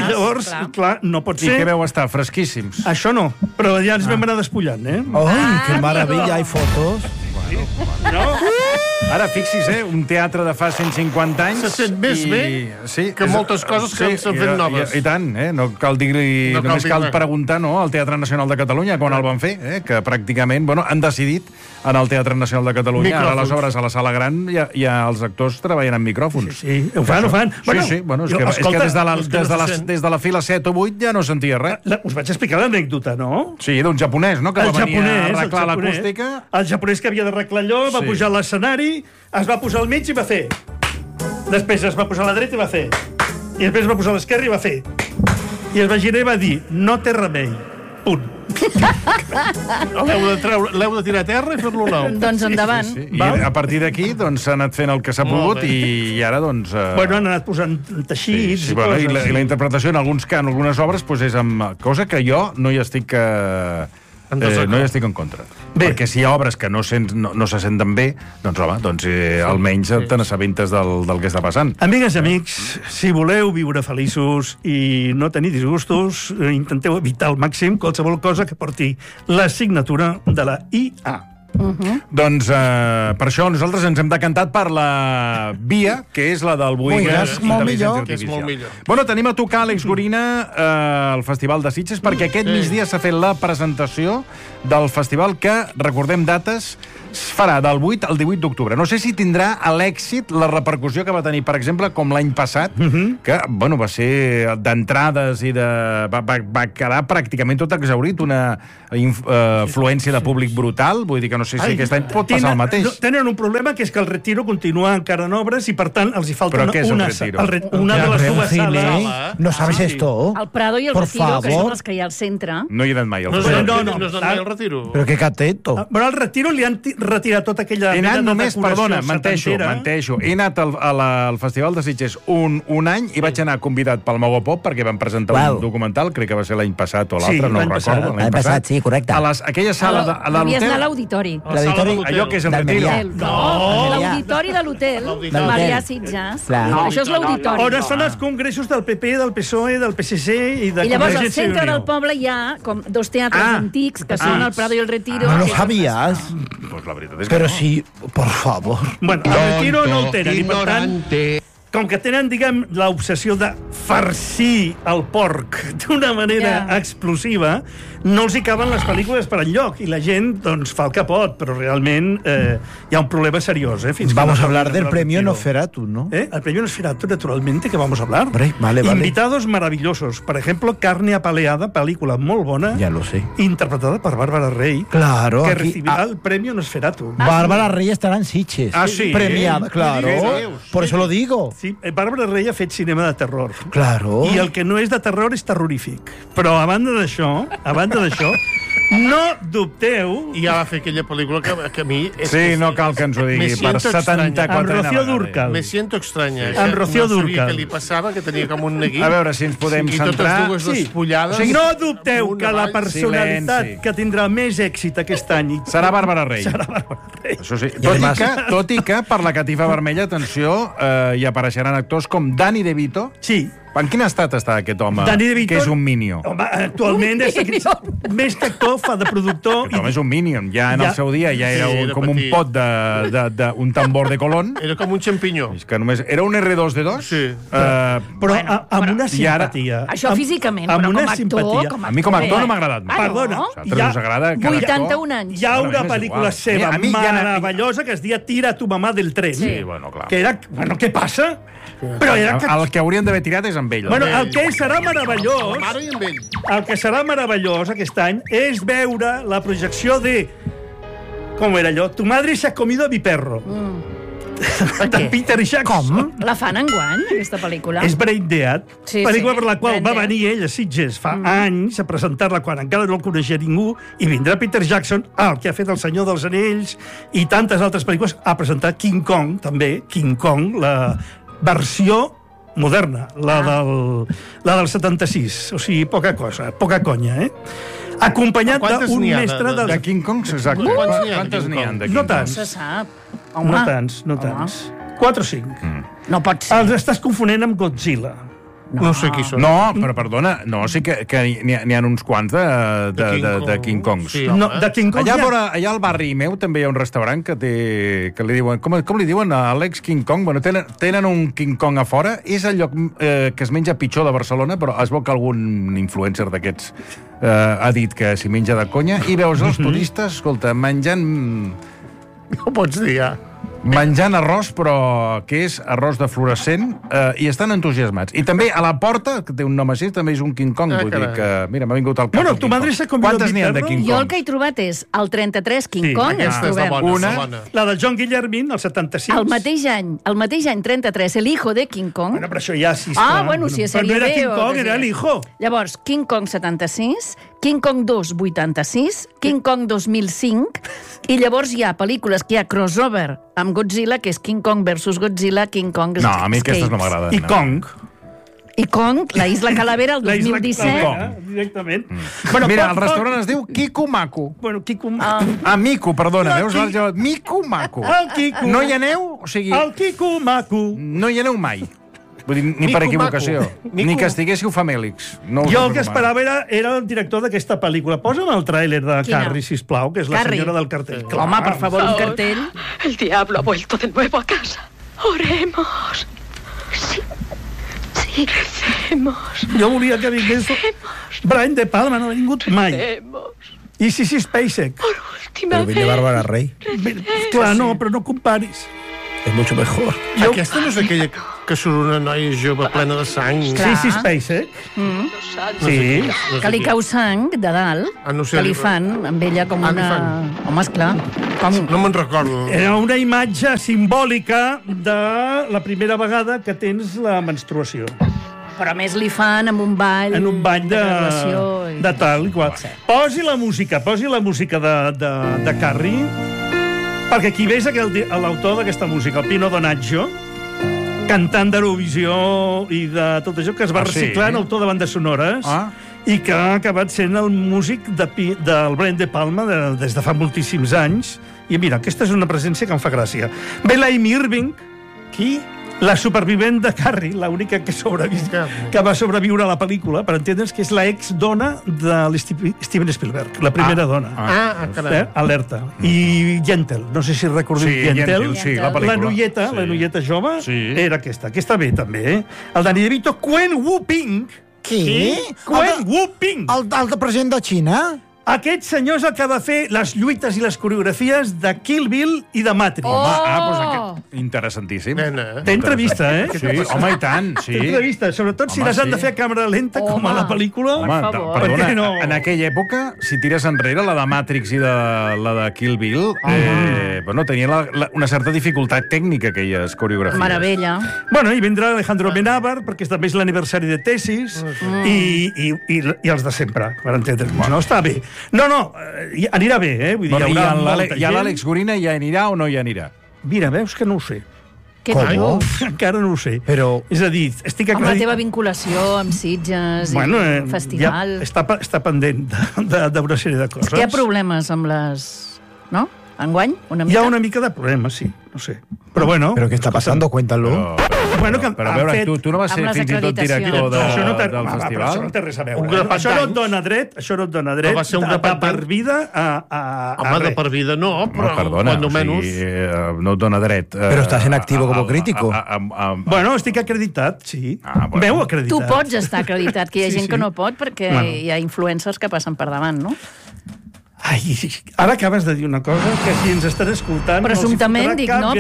I què veu estar? Fresquíssims.
Això no, però ja ens vam anar despullant,
que meravella, hi fotos.
No?
Ara, fixis, un teatre de fa 150 anys...
Se sent més bé que moltes coses que s'han fet noves.
I tant, no cal dir-li... Només cal preguntar, al Teatre Nacional de Catalunya, quan el van fer, que pràcticament, han decidit en el Teatre Nacional de Catalunya, ara les obres a la sala gran, hi ha els actors treballant amb micròfons.
Sí, ho fan.
Sí, és que des de la fila 7 o 8 ja no sentia res.
Us vaig explicar l'anècdota, no?
Sí, d'un japonès, no?, que va venir a arreglar l'acústica.
El japonès que havia d'arreglar allò, va pujar a l'escenari, es va posar al mig i va fer. Després es va posar a la dreta i va fer. I després es va posar a l'esquerra i va fer. I es va girar i va dir, no té remei. Punt.
L'heu de tirar a terra i fer-lo nou.
Doncs endavant.
I a partir d'aquí s'ha anat fent el que s'ha pogut i ara, doncs...
Bueno, han anat posant teixits i coses.
I la interpretació en algunes obres és amb cosa que jo no hi estic no hi estic en contra. Perquè si hi ha obres que no se senten bé, doncs home, almenys te n'assabentes del que està passant.
Amigues i amics, si voleu viure feliços i no tenir disgustos, intenteu evitar al màxim qualsevol cosa que porti la signatura de la IA.
Doncs per això nosaltres ens hem decantat per la via, que és la del Boigas Intel·ligència Artificial. Bueno, tenim a tocar Àlex Gorina al Festival de Sitges, perquè aquest migdia s'ha fet la presentació del festival que, recordem dates, es farà del 8 al 18 d'octubre. No sé si tindrà l'èxit, la repercussió que va tenir, per exemple, com l'any passat, que, bueno, va ser d'entrades i de... va quedar pràcticament tot exhaurit, una afluència de públic brutal, vull dir que no sé si aquest any pot passar el mateix.
Tenen un problema, que és que el Retiro continua encara en obres i, per tant, els hi falta una de les dues sales.
¿No sabes esto?
El Prado i el Retiro, que són els que hi ha al centre.
No hi he anat mai al
Retiro. No has anat mai al Retiro?
Però que cateto.
Però al Retiro li han retirat tota aquella...
He anat només, perdona, menteixo. He anat al Festival de Sitges un any i vaig anar convidat pel Mago Pop perquè van presentar un documental, crec que va ser l'any passat o l'altre, no ho recordo.
L'any passat, sí, correcte.
A aquella sala de l'hotel...
Havies d'anar a l'auditori.
Allò que és el Retiro.
No, l'auditori de l'hotel. Marià Sitges. Això és l'auditori.
On estan els congressos del PP, del PSOE, del PSC i de...
I llavors al centre del poble hi ha com dos teatres antics, que són el Prado i el Retiro.
No lo sabías.
Pues la veritat és que
Pero sí, por favor.
Bueno, el Retiro no el tenen, i per tant, com que tenen, diguem, l'obsessió de farcir el porc d'una manera explosiva, no els hi caben les pel·lícules per enlloc, i la gent, doncs, fa el que pot, però realment hi ha un problema seriós,
Vamos a hablar del premio Nosferatu, ¿no?
El premio Nosferatu, naturalmente, que vamos a hablar.
Vale.
Invitados maravillosos. Por ejemplo, Carne Apaleada, película muy buena.
Ya lo sé.
Interpretada por Bárbara Rey.
Claro.
Que recibirá el premio Nosferatu.
Bárbara Rey estará en Sitges.
Sí.
Premiada, claro. Por eso lo digo.
Sí, Bárbara Rey ha fet cinema de terror.
Claro.
I el que no és de terror és terrorífic. Però a banda d'això, no dubteu...
I ja va fer aquella pel·lícula que a mi...
Sí, no cal que ens ho digui. Per 74
amb Rocío Dúrcal.
Me siento extraña.
Amb Rocío
Dúrcal. No sabia
Dúrcal.
què li passava, que tenia com un neguit.
A veure si ens podem centrar.
I totes dues despullades.
No dubteu que la personalitat que tindrà més èxit aquest any...
Serà Bàrbara Rey. Això sí. Tot i que per la catifa vermella, atenció, hi apareixeran actors com Danny DeVito.
Sí.
En quin estat està aquest home, que és un Minion?
Home, actualment més que actor, fa de productor...
Aquest home és un Minion. Ja en el seu dia ja era com un pot un tambor de Colón.
Era com un xampinyó.
Era un R2D2?
Sí.
Però amb una simpatia.
Això físicament, però com a actor...
A mi com a actor no m'ha agradat.
Perdona.
Us agrada
81 anys.
Hi ha una pel·lícula seva meravellosa que es deia Tira tu mamà del tren.
Sí, bueno, clar.
Que era... Bueno, què passa? Però
el que haurien d'haver tirat és amb ell.
Bueno, el que serà meravellós... El que serà meravellós aquest any és veure la projecció de... Com era allò? Tu madre se ha comido a mi perro. De Peter Jackson.
La fan enguany, aquesta pel·lícula?
És Brain Dead, pel·lícula per la qual va venir ell a Sitges fa anys a presentar-la quan encara no el coneixia ningú, i vindrà Peter Jackson, el que ha fet El Senyor dels Anells i tantes altres pel·lícules, a presentar King Kong, també, King Kong, la versió moderna, la del 76. O sigui, poca cosa, poca conya, acompanyat d'un mestre
de King Kong, exacte. Quantes n'hi ha de King Kong?
No tants.
No se sap.
No tants. 4 o 5.
No pot ser.
Els estàs confonent amb Godzilla.
No sé qui són.
No, però perdona, no, sí que n'hi ha uns quants de King Kongs.
De King Kong
allà al barri meu també hi ha un restaurant que li diuen... Com li diuen? Alex King Kong? Bueno, tenen un King Kong a fora. És el lloc que es menja pitjor de Barcelona, però es veu que algun influencer d'aquests ha dit que s'hi menja de conya, i veus els turistes, escolta, menjant...
No pots dir, ja.
Menjant arròs, però que és arròs de fluorescent, i estan entusiasmats. I també a la porta, que té un nom així, també és un King Kong. Vull dir que, mira, m'ha vingut al cap.
Bueno, tu madre se comió
Quantes n'hi ha de King Kong?
Jo el que he trobat és el 33 King Kong.
Aquesta és la bona.
La del John Guillermin, el 76.
El mateix any 33, El hijo de King Kong.
Bueno, però això ja sí.
Bueno, si
però no era King Kong, era el hijo.
Llavors, King Kong 76, King Kong 2, 86, King Kong 2005, i llavors hi ha pel·lícules que hi ha crossover amb Godzilla, que és King Kong versus Godzilla, King Kong...
No, a mi aquestes no m'agraden.
I Kong.
I Kong, la Isla Calavera, el 2017.
Directament.
Mira, el restaurant es diu Kiku Maku.
Bueno, Kiku...
Miku, perdona, veus? Miku Maku.
El Kiku.
No hi aneu? O sigui...
El Kiku Maku.
No hi aneu mai. Vull dir, ni per equivocació. Ni que estiguéssiu famèlics.
Jo el que esperava era el director d'aquesta pel·lícula. Posa'm el tràiler de Carrie, sisplau, que és la senyora del cartell.
Home, per favor, un cartell.
El diablo ha vuelto de nuevo a casa. Oremos. Sí, recemos.
Jo volia que vingués Brian De Palma, no ha vingut mai. I Sissy Spacek.
Por última vez.
Pero viene Bárbara Rey.
Clar, no, però no comparis.
Es mucho mejor.
Aquesta no és aquella que surt una noia jove plena de sang.
Sissy Spacek. Sí.
Que li cau sang de dalt, que li fan amb ella com una... Home, esclar.
No me'n recordo.
Era una imatge simbòlica de la primera vegada que tens la menstruació.
Però a més li fan amb un ball...
En un ball de tal i qual. Posi la música de Carrie, perquè qui ves l'autor d'aquesta música, el Pino Donaggio, cantant d'Eurovisió i de tot això, que es va reciclar en autor de bandes sonores, i que ha acabat sent el músic del Brian De Palma des de fa moltíssims anys. I mira, aquesta és una presència que em fa gràcia. Ve l'Amy Irving, qui? La supervivent de Carrie, l'única que va sobreviure a la pel·lícula, per entendre's que és la ex-dona de Steven Spielberg, la primera dona.
Carai.
Alerta. I Yentl, no sé si recordeu Yentl.
Sí, la pel·lícula.
La noieta jove, era aquesta. Aquesta ve, també. El Danny DeVito, Quen Wu Ping.
Qui?
Quen Wu Ping.
El president de Xina?
Aquest senyor és el que va fer les lluites i les coreografies de Kill Bill i de Matrix.
Interessantíssim.
Té entrevista, eh?
Sí, home, i tant, sí.
Té entrevista, sobretot si les han de fer a càmera lenta, com a la pel·lícula.
Home, perdona, en aquella època, si tires enrere, la de Matrix i la de Kill Bill, bueno, tenia una certa dificultat tècnica, aquelles coreografies.
Meravella.
Bueno, i vindrà Alejandro Benávar, perquè també és l'aniversari de Tesis, i els de sempre, per entendre'ns. No, està bé. No, anirà bé, eh? Vull dir,
hi ha l'Àlex Gorina, hi anirà o no hi anirà?
Mira, veus que no ho sé.
Com?
Encara no ho sé.
Però...
És a dir, estic
amb la teva vinculació amb Sitges i festival...
Ja està pendent d'una sèrie de coses.
Hi ha problemes amb les... No? Enguany? Una mica?
Hi ha una mica de problemes, sí. No sé. Però bueno...
¿Pero qué está pasando? Cuéntalo.
Però a veure, tu no vas ser fins i tot director del festival?
Això no té res a veure. Això no et dona dret,
va ser un
de per vida
Home, de per vida no, però
perdona,
cuando menos...
no et dona dret.
Pero estás en activo como crítico.
Bueno, estic acreditat, sí. Veu acreditat.
Tu pots estar acreditat, que hi ha gent que no pot perquè hi ha influencers que passen per davant, no?
Ai, ara acabes de dir una cosa que si ens estan escoltant...
Presumptament, dic, no,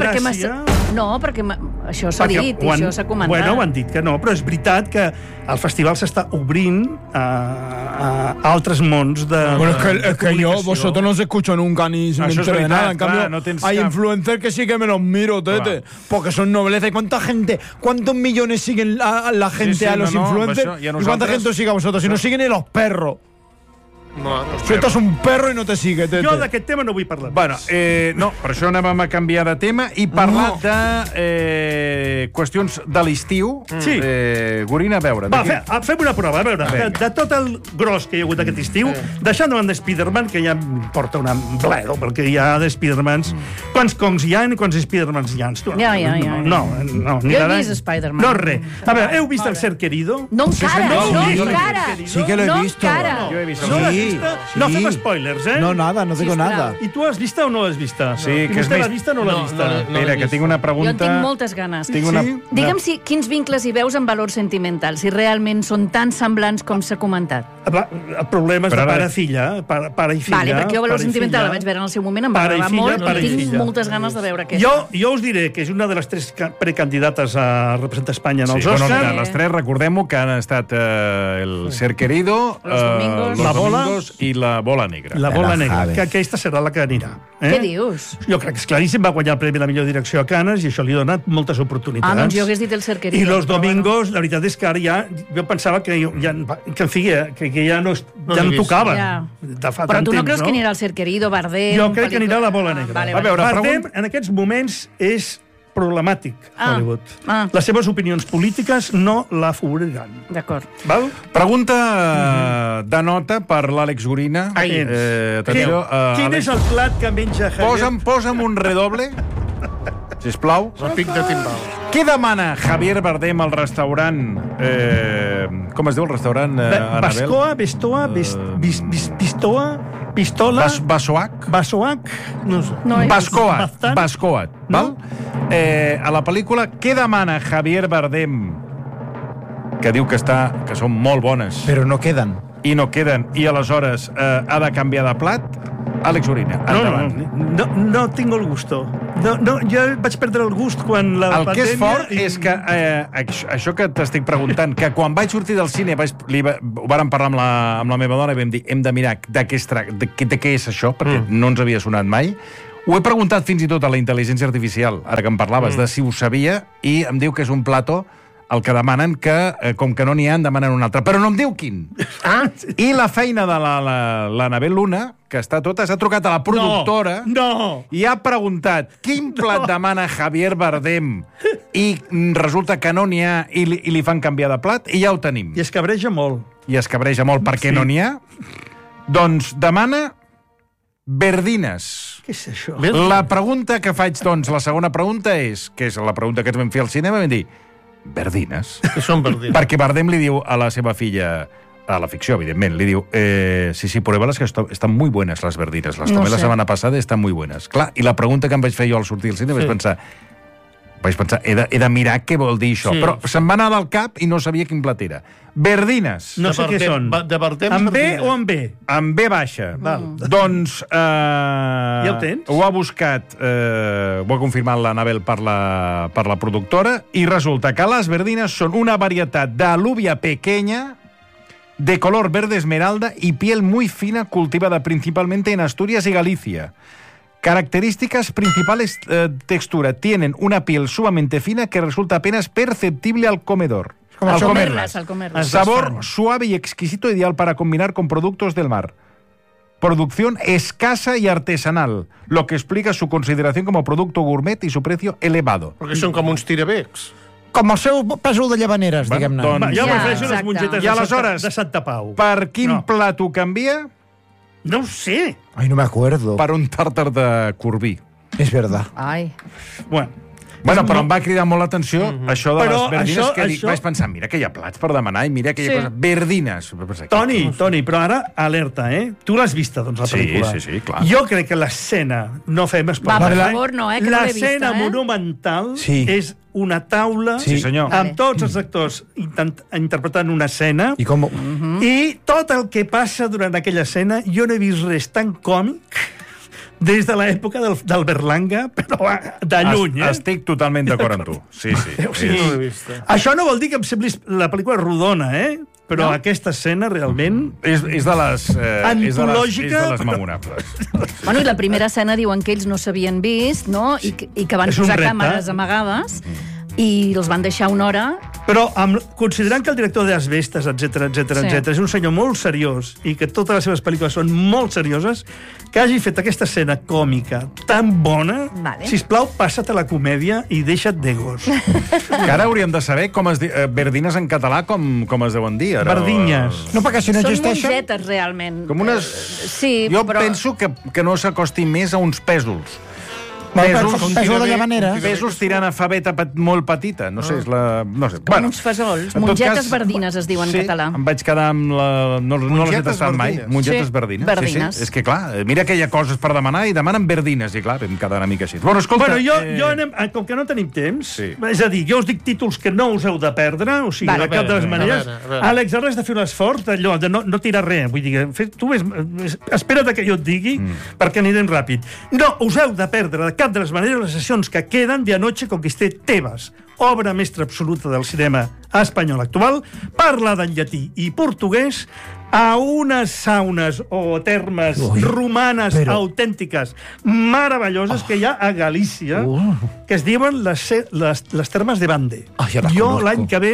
perquè això s'ha dit i això s'ha comentat.
Bueno, ho han dit que no, però és veritat que el festival s'està obrint a altres mons de...
Bueno, es que yo, vosotros no os escucho nunca ni se me entere de nada. En cambio, hay influencers que sí que me los miro, tete. Porque son nobleza. ¿Y cuánta gente, cuántos millones siguen la gente a los influencers? ¿Y cuánta gente os sigue a vosotros? Si no siguen ni los perros. Sueltas un perro i no te sigue, tete.
Jo d'aquest tema no vull parlar.
Bueno, no, per això anàvem a canviar de tema i parlar de qüestions de l'estiu.
Sí.
Gorina, a veure...
Fem una prova, a veure. De tot el gros que hi ha hagut aquest estiu, deixant davant de Spider-Man, que ja em porta una bledo, perquè hi ha de Spider-Mans. Quants Kongs hi ha i quants Spider-Mans hi ha?
Ja.
No.
Jo he vist Spider-Man.
No, res. A veure, heu vist El Ser Querido?
No encara.
Sí que lo he visto.
Jo he vist
No fem spoilers, eh?
No, nada, no digo nada.
I tu has vista o no l'has vista?
Sí, que
vostè l'ha vista o no l'ha vista?
Mira, que tinc una pregunta...
Jo en tinc moltes ganes. Digue'm quins vincles hi veus amb valors sentimentals, si realment són tan semblants com s'ha comentat.
El problema és de pare-filla, pare i filla.
Vale, perquè jo valor sentimental la vaig veure en el seu moment, em va agradar molt, i tinc moltes ganes de veure aquesta.
Jo us diré que és una de les 3 precandidates a representar Espanya en els Oscars.
Les 3, recordem-ho, que han estat El Ser Querido, Los Domingos i La Bola Negra.
La Bola Negra, que aquesta serà la que anirà.
Què dius?
Jo crec que és claríssim, va guanyar el Premi de la millor direcció a Cannes i això li ha donat moltes oportunitats.
Doncs jo hagués dit El Ser Querido.
I Los Domingos, la veritat és que ara ja... Jo pensava que ja no tocava.
Però tu no creus que anirà El Ser Querido, Bardem...
Jo crec que anirà La Bola Negra.
A veure,
Bardem, en aquests moments, és problemàtic, Hollywood. Les seves opinions polítiques no l'afavoriran.
D'acord.
Pregunta de nota per l'Àlex Gorina.
Atenció, quin és el plat que menja Javier?
Posa'm un redoble, sisplau.
Repic de timbal.
Què demana Javier Bardem al restaurant... com es diu el restaurant, Anabel?
Pistola...
Basoac?
Basoac? No sé.
Bascoat, val? A la pel·lícula, què demana Javier Bardem? Que diu que són molt bones.
Però no queden.
I no queden. I aleshores ha de canviar de plat? Àlex Gorina, endavant.
No tinc el gusto. Jo vaig perdre el gust quan la pandèmia...
El que és fort és que això que t'estic preguntant, que quan vaig sortir del cine ho vàrem parlar amb la meva dona i vam dir, hem de mirar de què és això, perquè no ens havia sonat mai. Ho he preguntat fins i tot a la intel·ligència artificial, ara que em parlaves, de si ho sabia, i em diu que és un plató el que demanen, que com que no n'hi ha, en demanen un altre. Però no em diu quin. I la feina de l'Anabel Luna, que està tota, s'ha trucat a la productora i ha preguntat quin plat demana Javier Bardem i resulta que no n'hi ha i li fan canviar de plat i ja ho tenim.
I es cabreja molt.
perquè no n'hi ha. Doncs demana verdines.
Què és això?
La pregunta que faig, doncs, la segona pregunta és, que és la pregunta que ens vam fer al cinema, vam dir, verdines?
Què són verdines?
Perquè Bardem li diu a la seva filla, a la ficció, evidentment, li diu, sí, prueba-las, que están muy buenas las verdinas. Las tomé la setmana passada i estan muy buenas. Clar, i la pregunta que em vaig fer jo al sortir del cine, vaig pensar, he de mirar què vol dir això. Però se'm va anar del cap i no sabia quin plat era. Verdines.
No sé què són.
De Bardem.
Amb B o amb B?
Amb B baixa. Doncs...
Ja ho tens?
Ho ha buscat, ho ha confirmat l'Anabel per la productora, i resulta que les verdines són una varietat d'alúvia pequeña de color verde esmeralda y piel muy fina, cultivada principalmente en Asturias y Galicia. Características principales: textura. Tienen una piel sumamente fina que resulta apenas perceptible al comerlas. Sabor suave y exquisito, ideal para combinar con productos del mar. Producción escasa y artesanal, lo que explica su consideración como producto gourmet y su precio elevado.
Perquè són com uns tirabecs.
Com el seu pèsol de llavaneres, diguem-ne.
Jo prefereixo les mongetes de Santa Pau.
Per quin plat ho canvia?
No ho sé.
Ay, no me acuerdo.
Per un tàrtar de corbí.
És verdad.
Ai.
Bueno, però em va cridar molt l'atenció això de les verdines, que vaig pensar, mira que hi ha plats per demanar i mira que hi ha coses... Verdines.
Toni, però ara, alerta, Tu l'has vista, doncs, la pel·lícula.
Sí, clar.
Jo crec que l'escena, no fem
Va, per favor, no, que no l'he vista,
l'escena monumental és una taula amb tots els actors interpretant una escena i tot el que passa durant aquella escena jo no he vist res tan còmic des de l'època del Berlanga, però de lluny,
Estic totalment d'acord amb tu. Sí.
Això no vol dir que em sembli la pel·lícula rodona, però aquesta escena realment...
És de les...
antològica.
És de les memorables.
Bueno, i la primera escena diuen que ells no s'havien vist, no? I que van posar càmeres amagades i els van deixar una hora...
Però considerant que el director d'Asbestes, etc és un senyor molt seriós i que totes les seves pel·lícules són molt serioses, que hagi fet aquesta escena còmica tan bona, sisplau, passa't a la comèdia i deixa't d'egos.
Que ara hauríem de saber com es diu... Verdines en català com es deuen dir.
Verdinyes.
No, perquè si no existeixen...
Són mongetes, realment.
Com unes... Jo penso que no s'acosti més a uns pèsols.
Pèsol de llavanera.
Pèsols tirant a faveta molt petita. No sé, és la...
Com uns fesols. Mongetes verdines es diu en català.
Em vaig quedar amb la... No les he tastat mai. Mongetes verdines. És que, clar, mira que hi ha coses per demanar i demanen verdines. I, clar, vam quedar una mica així. Bueno, escolta...
Com que no tenim temps, és a dir, jo us dic títols que no us heu de perdre, o sigui, de cap de les maneres. Àlex, ara has de fer un esforç d'allò, de no tirar res. Vull dir, tu espera't que jo et digui, perquè anirem ràpid. No us heu de perdre de cap de les maneres les sessions que queden de Anoche conquisté Tebas, obra mestra absoluta del cinema espanyol actual, parlada en llatí i portuguès, a unes saunes o termes romanes autèntiques meravelloses que hi ha a Galícia, que es diuen les termes de Bande. Jo l'any que ve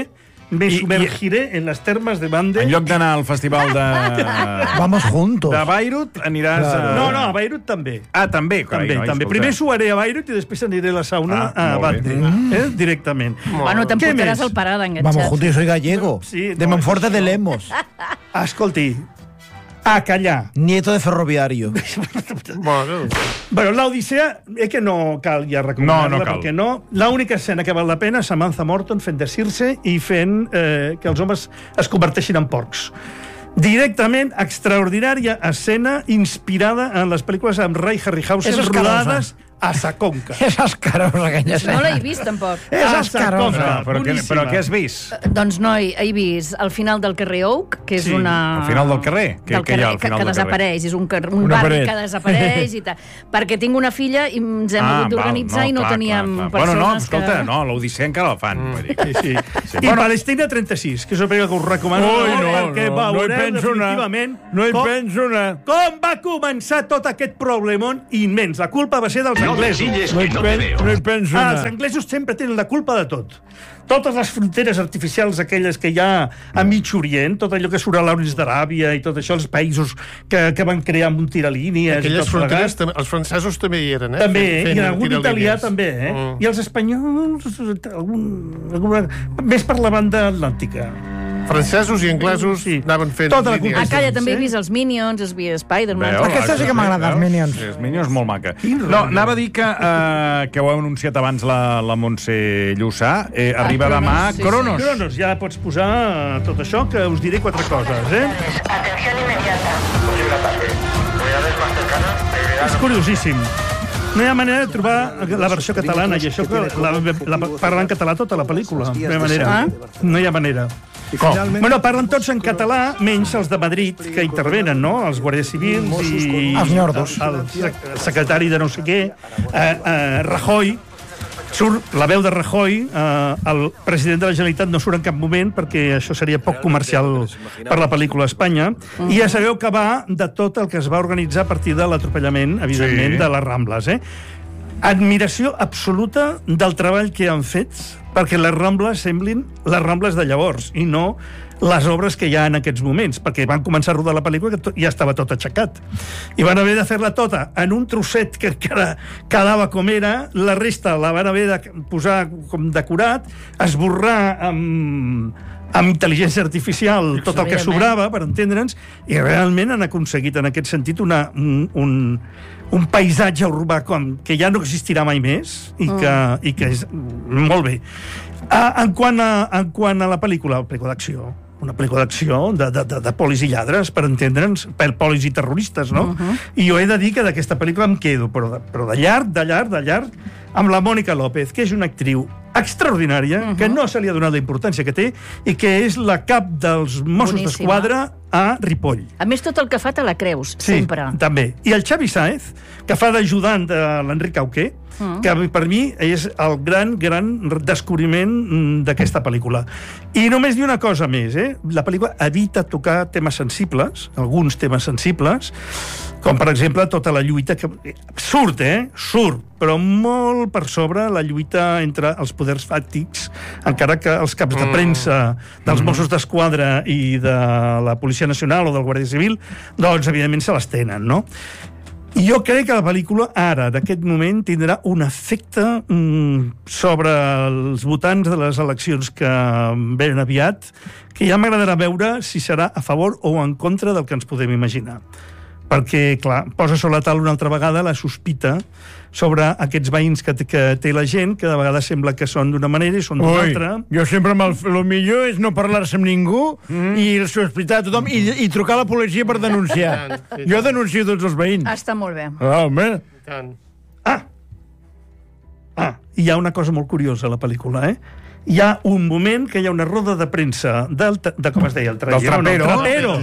me sumergiré en las termas de Bande.
En lloc d'anar al festival de...
Vamos juntos.
De Bayreuth, aniràs...
No, a Bayreuth també.
Ah, també?
També. Primer suaré a Bayreuth i després aniré a la sauna a Bande, directament.
Bueno, t'emportaràs el parada enganxat.
Vamos juntos, yo soy gallego. De Monforte de Lemos.
Escolti, a callar.
Nieto de ferroviario.
Bueno, l'Odissea que no cal ja recomanar-la, perquè l'única escena que val la pena és Samantha Morton fent de Circe i fent que els homes es converteixin en porcs. Directament, extraordinària escena inspirada en les pel·lícules amb Ray Harryhausen rodades a sa conca.
És escarosa aquella escena.
No l'he vist, tampoc.
És escarosa.
Però què has vist?
Doncs no, he vist al final del carrer Oak, que és una...
Al final del carrer?
Què hi ha al final del carrer? Que desapareix, és un barri que desapareix i tal. Perquè tinc una filla i ens hem hagut d'organitzar i no teníem persones que...
Bueno, no, escolta, l'Odissea encara la fan.
I Palestina 36, que és una pel·lícula que us recomano. Perquè veureu definitivament...
No hi penso una.
Com va començar tot aquest problemón immens. La culpa va ser dels anglesos.
No hi penso una.
Els anglesos sempre tenen la culpa de tot. Totes les fronteres artificials, aquelles que hi ha a Mig Orient, tot allò que surt a Lawrence d'Aràbia i tot això, els països que van crear amb un tiralínies...
Aquelles fronteres, els francesos també hi eren,
També, i algun italià també, I els espanyols, més per la banda atlàntica.
Francesos i anglesos anaven fent...
Calla, també he vist els Minions, he vist Spider-Man...
Aquesta sí que m'agrada, els Minions.
Els Minions molt maca. No, anava a dir que ho heu anunciat abans la Montse Llussà. Arriba demà Cronos.
Cronos, ja pots posar tot això, que us diré 4 coses,
Atenció inmediata. Posible ataque. Unidades más cercanas.
És curiosíssim. No hi ha manera de trobar la versió catalana, i això que parla en català tota la pel·lícula. No hi ha manera. No hi ha manera. Bueno, parlen tots en català, menys els de Madrid, que intervenen, no? Els guàrdies civils i...
Els nyordos.
El secretari de no sé què, Rajoy. Surt la veu de Rajoy, el president de la Generalitat no surt en cap moment perquè això seria poc comercial per la pel·lícula a Espanya, i ja sabeu que va de tot el que es va organitzar a partir de l'atropellament, evidentment, de les Rambles. Admiració absoluta del treball que han fet perquè les Rambles semblin les Rambles de llavors i no les obres que hi ha en aquests moments, perquè van començar a rodar la pel·lícula que ja estava tot aixecat. I van haver de fer-la tota en un trosset que encara quedava com era, la resta la van haver de posar com decorat, esborrar amb intel·ligència artificial tot el que sobrava, per entendre'ns, i realment han aconseguit en aquest sentit un paisatge urbà que ja no existirà mai més i que és molt bé. En quant a la pel·lícula d'acció, una pel·lícula d'acció de polis i lladres, per entendre'ns, per polis i terroristes, no? I jo he de dir que d'aquesta pel·lícula em quedo, però de llarg, amb la Mònica López, que és una actriu extraordinària, que no se li ha donat la importància que té i que és la cap dels Mossos d'Esquadra a Ripoll.
A més, tot el que fa te la creus, sempre.
Sí, també. I el Xavi Sáez, que fa d'ajudant de l'Enric Auqué, que per mi és el gran descobriment d'aquesta pel·lícula. I només dir una cosa més, la pel·lícula evita tocar temes sensibles, alguns temes sensibles, com per exemple tota la lluita que surt, però molt per sobre la lluita entre els poders fàctics, encara que els caps de premsa dels Mossos d'Esquadra i de la Policia Nacional o del Guàrdia Civil, doncs evidentment se les tenen, no? I jo crec que la pel·lícula ara, d'aquest moment, tindrà un efecte sobre els votants de les eleccions que venen aviat, que ja m'agradarà veure si serà a favor o en contra del que ens podem imaginar. Perquè, clar, posa sobre la taula una altra vegada la sospita sobre aquests veïns que té la gent, que de vegades sembla que són d'una manera i són d'una altra.
Jo sempre, el millor és no parlar-se amb ningú i sospitar a tothom i trucar a la policia per denunciar. Jo denuncio tots els veïns.
Està molt bé.
Home.
Hi ha una cosa molt curiosa a la pel·lícula, Hi ha un moment que hi ha una roda de premsa de com es deia, el trapero.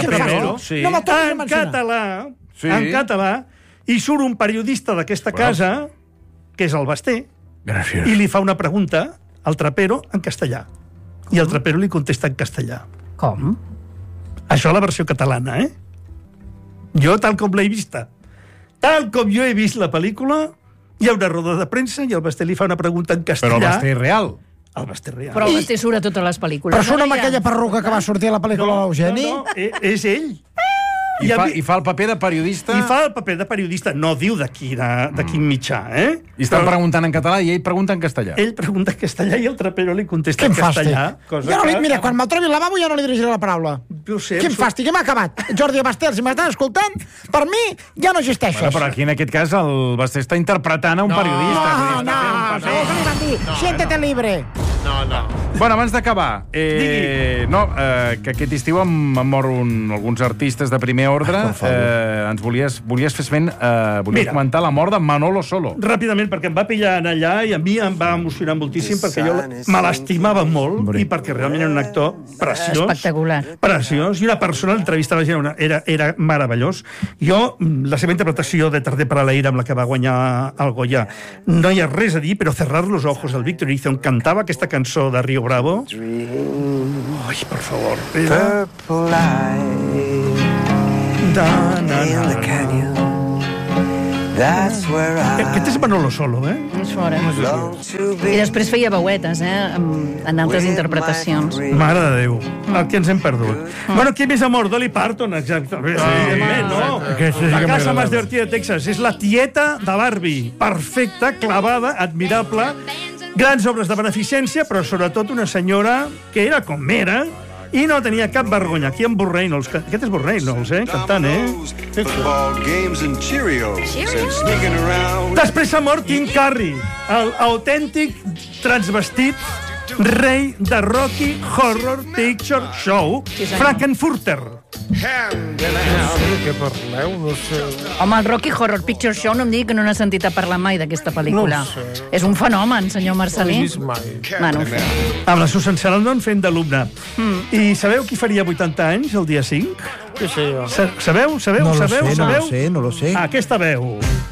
En català, i surt un periodista d'aquesta casa, que és el Basté, i li fa una pregunta al trapero en castellà. I el trapero li contesta en castellà.
Com?
Això a la versió catalana, Jo, tal com l'he vista, tal com jo he vist la pel·lícula, hi ha una roda de premsa i el Basté li fa una pregunta en castellà.
Però el Basté és real.
El Basté real.
Però el Basté surt a totes les pel·lícules.
Però surt amb aquella perruca que va sortir a la pel·lícula de l'Eugeni?
No, és ell.
I fa el paper de periodista?
I fa el paper de periodista. No diu de quin mitjà,
I estan preguntant en català i ell pregunta en castellà.
Ell pregunta en castellà i el trapero li contesta en castellà.
Mira, quan me'l trobi al lavabo ja no li dirigiré la paraula. Quin fàstic, que m'ha acabat. Jordi Basté, si m'estan escoltant, per mi ja no existeixes.
Però aquí en aquest cas el Basté està interpretant a un periodista.
No, segur que li van dir, siéntete libre.
No.
Bueno, abans d'acabar, que aquest estiu em mor alguns artistes de primer ordre. Ens volies fer esment, volies comentar la mort de Manolo Solo.
Ràpidament, perquè em va pillar allà i a mi em va emocionar moltíssim, perquè jo me l'estimava molt i perquè realment era un actor preciós.
Espectacular.
Preciós, i una persona, l'entrevista era meravellós. Jo, la seva interpretació de Tardé para la ira, amb la que va guanyar el Goya, no hi ha res a dir, però Cerrar los ojos del Víctor Erizo, on cantava aquesta cançó de Río Bravo. Ai, per favor. Aquest és Manolo Solo,
És fora. I després feia veuetes, en altres interpretacions.
Mare de Déu, el que ens hem perdut. Bueno, qui més amor? Dolly Parton, exactament. No? La casa més divertida de Texas. És la tieta de Barbie. Perfecta, clavada, admirable. Grans obres de beneficència, però sobretot una senyora que era com era i no tenia cap vergonya. Aquí amb Burt Reynolds. Aquest és Burt Reynolds, cantant, Després ha mort Tim Curry, el autèntic transvestit rei de Rocky Horror Picture Show, Frankenfurter.
Què parleu? No sé.
Home, el Rocky Horror Picture Show no em digui que no n'ha sentit a parlar mai d'aquesta pel·lícula.
No sé.
És un fenomen, senyor Marcelí.
No l'he vist mai.
Bueno,
amb la Susan Sarandon fent d'alumne. I sabeu qui faria 80 anys el dia 5?
Què sé jo?
Sabeu?
No lo sé.
Aquesta veu.